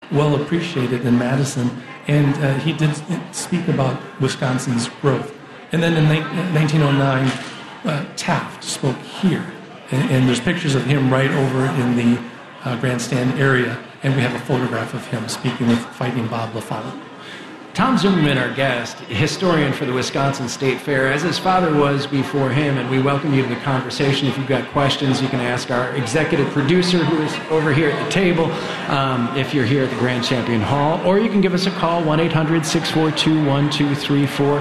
well appreciated in Madison, and he did speak about Wisconsin's growth. And then in 1909, Taft spoke here, and there's pictures of him right over in the grandstand area, and we have a photograph of him speaking with Fighting Bob LaFollette. Tom Zimmerman, our guest, historian for the Wisconsin State Fair, as his father was before him, and we welcome you to the conversation. If you've got questions, you can ask our executive producer, who is over here at the table, if you're here at the Grand Champion Hall, or you can give us a call, 1-800-642-1234,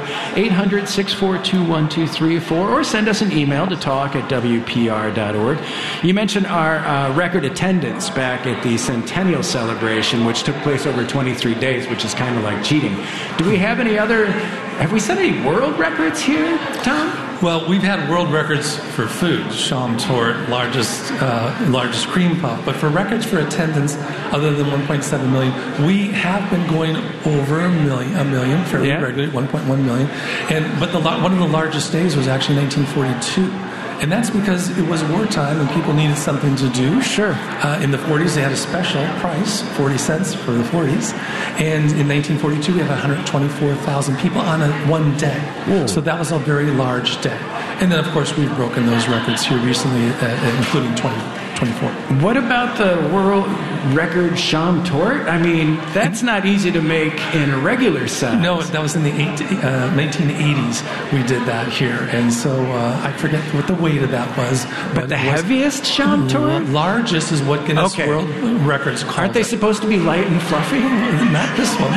800-642-1234, or send us an email to talk@wpr.org. You mentioned our record attendance back at the Centennial Celebration, which took place over 23 days, which is kind of like cheating. Do we have have we set any world records here, Tom? Well, we've had world records for food, Sham Tort, largest cream puff. But for records for attendance, other than 1.7 million, we have been going over a million fairly regularly, 1.1 million. But one of the largest days was actually 1942. And that's because it was wartime and people needed something to do. Sure. In the 40s, they had a special price, 40 cents for the 40s. And in 1942, we had 124,000 people on one day. Whoa. So that was a very large day. And then, of course, we've broken those records here recently, including 2024. What about the world record Sham Tort? I mean, that's not easy to make in a regular size. No, that was in the 1980s we did that here. And so I forget what the weight of that was. But the heaviest Sham Tort? Largest is what Guinness World Records called Aren't they supposed to be light and fluffy? Not this one.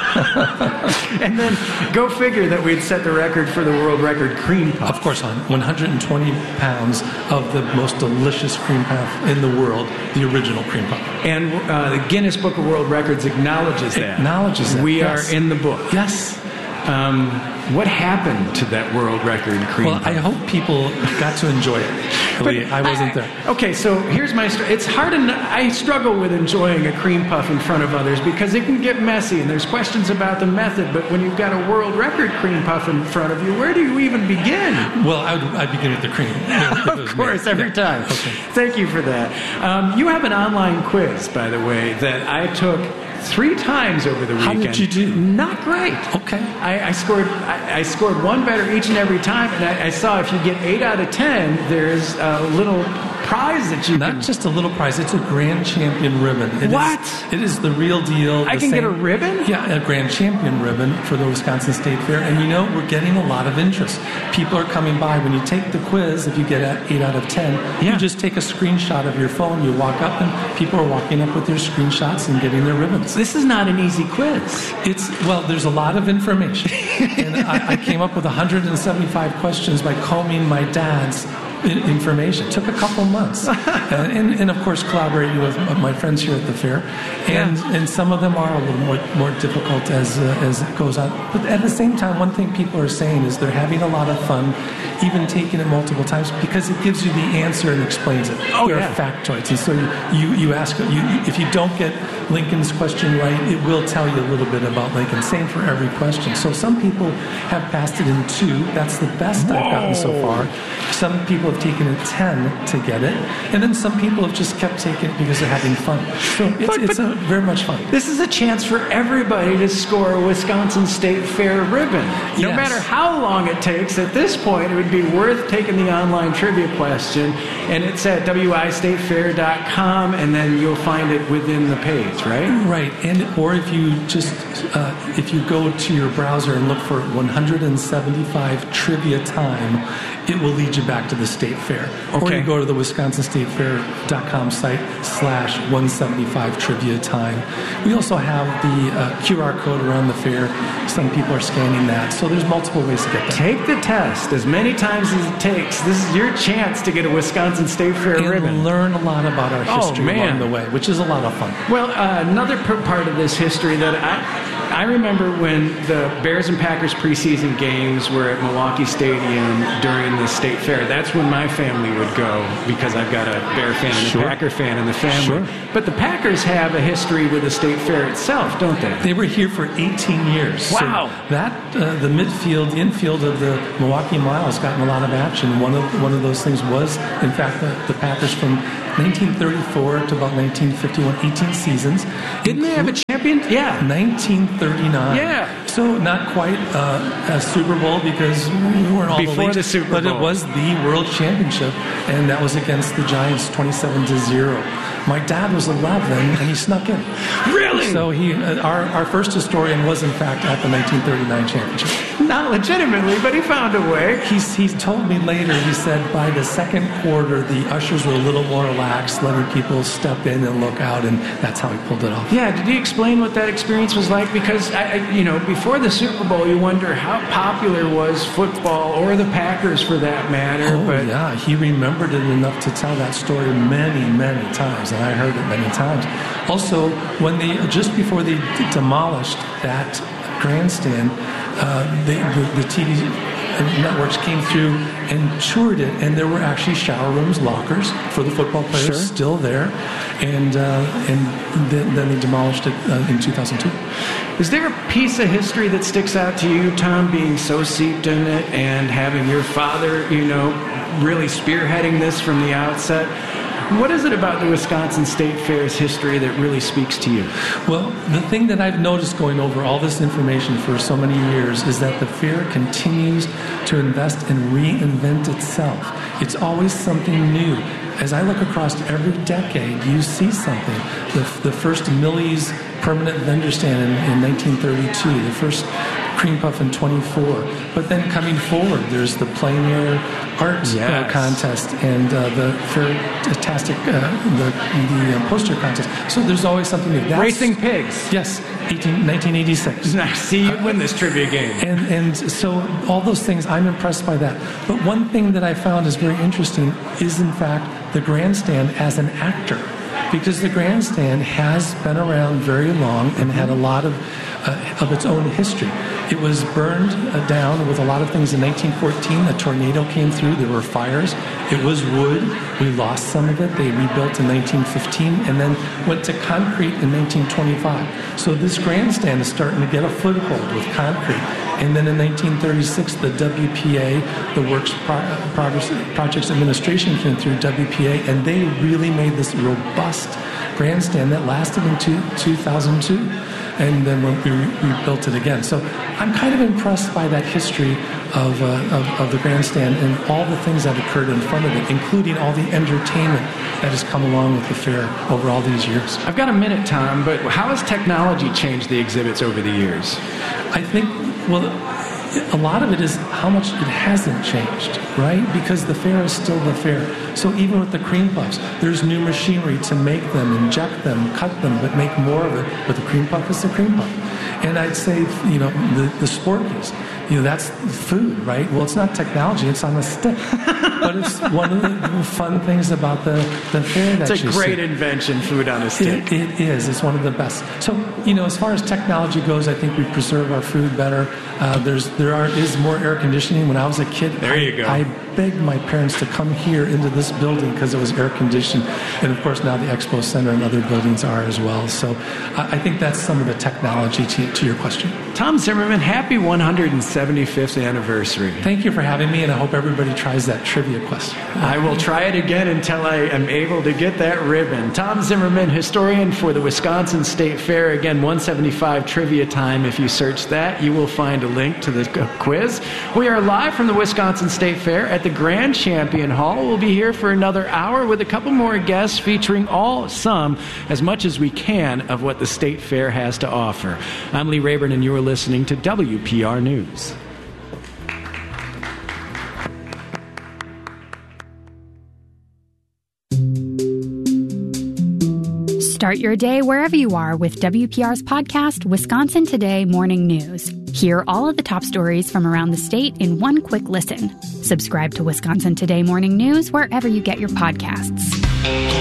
And then go figure that we'd set the record for the world record cream puff. Of course, on 120 pounds of the most delicious cream puff in the world, the original cream puff. And the Guinness Book of World Records acknowledges that. We are in the book. Yes. What happened to that world record cream puff? Well, I hope people got to enjoy it. I wasn't there. Okay, so here's my story. It's hard I struggle with enjoying a cream puff in front of others because it can get messy and there's questions about the method, but when you've got a world record cream puff in front of you, where do you even begin? Well, I'd begin with the cream. Of course, every time. Okay. Thank you for that. You have an online quiz, by the way, that I took 3 times over the weekend. How did you do? Not great. Okay. I scored one better each and every time, and I saw if you get 8 out of 10, there's a little prize that you Not just a little prize, it's a Grand Champion ribbon. It is the real deal. I can get a ribbon? Yeah, a Grand Champion ribbon for the Wisconsin State Fair. And we're getting a lot of interest. People are coming by. When you take the quiz, if you get 8 out of 10, you just take a screenshot of your phone, you walk up, and people are walking up with their screenshots and getting their ribbons. This is not an easy quiz. There's a lot of information. And I came up with 175 questions by combing my dad's information. It took a couple months. And of course, collaborating with my friends here at the fair. And some of them are a little more difficult as it goes on. But at the same time, one thing people are saying is they're having a lot of fun, even taking it multiple times, because it gives you the answer and explains it. There are factoids. And so you ask, if you don't get Lincoln's question right, it will tell you a little bit about Lincoln. Same for every question. So some people have passed it in 2. That's the best I've gotten so far. Some people have taken it 10 to get it. And then some people have just kept taking it because they're having fun. So it's very much fun. This is a chance for everybody to score a Wisconsin State Fair ribbon. No matter how long it takes, at this point, it would be worth taking the online trivia question. And it's at wistatefair.com, and then you'll find it within the page, right? Right. Or if you just, if you go to your browser and look for 175 trivia time, it will lead you back to the State Fair. Or you go to the WisconsinStateFair.com site /175 trivia time. We also have the QR code around the fair. Some people are scanning that. So there's multiple ways to get there. Take the test as many times as it takes. This is your chance to get a Wisconsin State Fair ribbon. And learn a lot about our history along the way, which is a lot of fun. Well, another part of this history that I remember when the Bears and Packers preseason games were at Milwaukee Stadium during the State Fair. That's when my family would go because I've got a Bear fan and a Packer fan in the family. But the Packers have a history with the State Fair itself, don't they? They were here for 18 years. Wow. So that the infield of the Milwaukee Mile has gotten a lot of action. One of those things was, in fact, the Packers from 1934 to about 1951, 18 seasons. Didn't they have a chance champion? Yeah. 1939. Yeah. So not quite a Super Bowl because we weren't all before the Super Bowl. But it was the World Championship, and that was against the Giants 27-0. My dad was 11, and he snuck in. Really? So our first historian was, in fact, at the 1939 championship. Not legitimately, but he found a way. He told me later, he said by the second quarter, the ushers were a little more relaxed, letting people step in and look out, and that's how he pulled it off. Yeah, did he explain what that experience was like? Because, before the Super Bowl, you wonder how popular was football, or the Packers for that matter. Yeah, he remembered it enough to tell that story many, many times, and I heard it many times. Also, just before they demolished that grandstand, the TV networks came through and toured it, and there were actually shower rooms, lockers for the football players still there, and then they demolished it in 2002. Is there a piece of history that sticks out to you, Tom, being so seeped in it and having your father, really spearheading this from the outset? What is it about the Wisconsin State Fair's history that really speaks to you? Well, the thing that I've noticed going over all this information for so many years is that the fair continues to invest and reinvent itself. It's always something new. As I look across every decade, you see something. The first Millie's permanent vendor stand in 1932, the first cream puff in 24. But then coming forward, there's the plein air art contest and the fantastic the poster contest. So there's always something new. Racing pigs. Yes, 1986. I see you win this trivia game. And so all those things, I'm impressed by that. But one thing that I found is very interesting is, in fact, the grandstand as an actor. Because the grandstand has been around very long and had a lot of its own history. It was burned down with a lot of things in 1914. A tornado came through. There were fires. It was wood. We lost some of it. They rebuilt in 1915 and then went to concrete in 1925. So this grandstand is starting to get a foothold with concrete. And then in 1936, the WPA, the Works Projects Administration, came through WPA, and they really made this robust grandstand that lasted into 2002. And then we built it again. So I'm kind of impressed by that history of the grandstand and all the things that occurred in front of it, including all the entertainment that has come along with the fair over all these years. I've got a minute, Tom, but how has technology changed the exhibits over the years? I think, a lot of it is how much it hasn't changed, right? Because the fair is still the fair. So even with the cream puffs, there's new machinery to make them, inject them, cut them, but make more of it. But the cream puff is the cream puff. And I'd say, the Sporkies, that's food, right? Well, it's not technology, it's on a stick. But it's one of the fun things about the fair that you see. It's a great invention, food on a stick. It is. It's one of the best. So, as far as technology goes, I think we preserve our food better. There is more air conditioning. When I was a kid, there you go. I begged my parents to come here into this building because it was air conditioned. And of course, now the Expo Center and other buildings are as well. So I think that's some of the technology to your question. Tom Zimmerman, happy 175th anniversary. Thank you for having me, and I hope everybody tries that trivia question. I will try it again until I am able to get that ribbon. Tom Zimmerman, historian for the Wisconsin State Fair. Again, 175 trivia time. If you search that, you will find a link to the quiz. We are live from the Wisconsin State Fair at the Grand Champion Hall. We'll be here for another hour with a couple more guests featuring as much as we can of what the State Fair has to offer. I'm Lee Rayburn, and you're listening to WPR News. Start your day wherever you are with WPR's podcast, Wisconsin Today Morning News. Hear all of the top stories from around the state in one quick listen. Subscribe to Wisconsin Today Morning News wherever you get your podcasts.